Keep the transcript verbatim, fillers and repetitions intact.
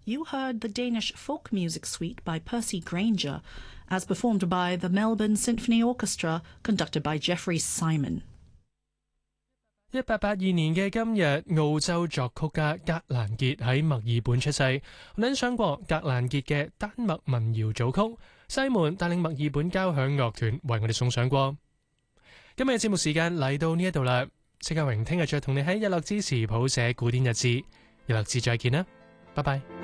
you heard the Danish folk music suite by Percy Grainger, as performed by the Melbourne Symphony Orchestra, conducted by Jeffrey Simon. 一八八二年嘅今日，澳洲作曲家格蘭傑喺墨爾本出世。我哋欣賞過格蘭傑嘅丹麥民謠組曲，西門帶領墨爾本交響樂團為我哋送上過。今日嘅節目時間嚟到呢一度啦，戚家榮聽日再同你喺日落之時譜寫古典日誌，日落之再見啦，拜拜。